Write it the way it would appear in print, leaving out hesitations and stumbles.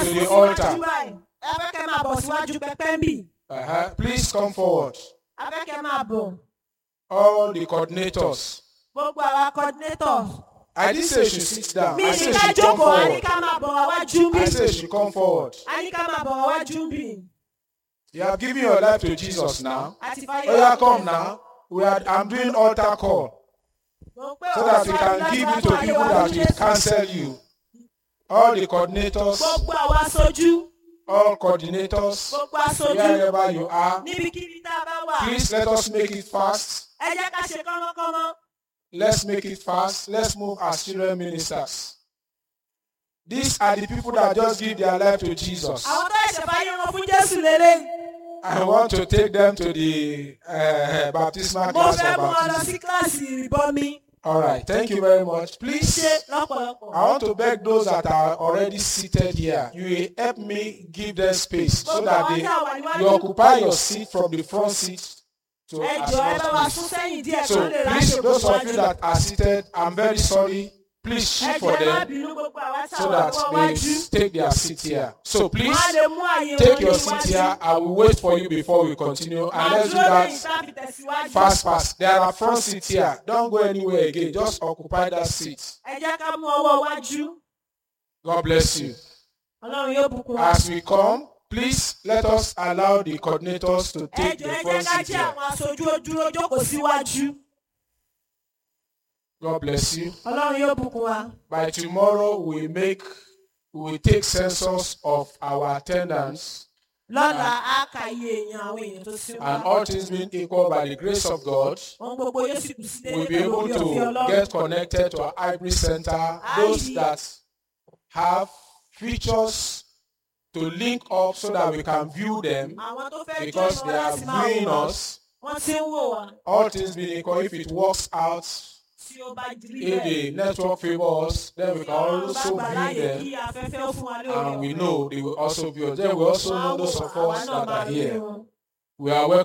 to the altar. Please come forward. All the coordinators. I didn't say she sit down. I said she come forward. I said she come forward. You have given your life to Jesus now. Oh yeah, come now. I'm doing altar call. So that we can give you to people that will cancel you. All the coordinators. All coordinators. Wherever you are. Please let us make it fast. Let's make it fast. Let's move as children ministers. These are the people that just give their life to Jesus. I want to take them to the baptismal class for baptism. All right, thank you very much. Please, I want to beg those that are already seated here. You will help me give them space so that you occupy your seat from the front seat. So please, those of you that are seated, I'm very sorry. Please shift for them so that they take their seat here. So please, take your seat here. I will wait for you before we continue. And let's do that fast. There are front seats here. Don't go anywhere again. Just occupy that seat. God bless you. As we come, please let us allow the coordinators to take the front seat here. God bless you. By tomorrow, we will take census of our attendance. And all things being equal by the grace of God, we'll be able to get connected to our Ivory Center. Those that have features to link up so that we can view them because they are viewing us. All things being equal, if it works out, if the network favors, then we can also view them, and we know they will also view us. Then we also know those of us that are here. We are welcome.